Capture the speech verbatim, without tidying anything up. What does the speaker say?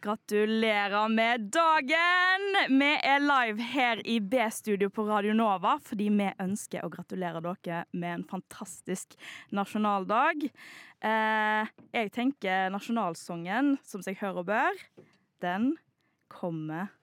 gratulerer med dagen! Vi er live her i B-studio på Radio Nova, fordi vi ønsker å gratulere dere med en fantastisk nasjonaldag. Eh, jeg tenker nasjonalsongen, som seg hører og bør, den kommer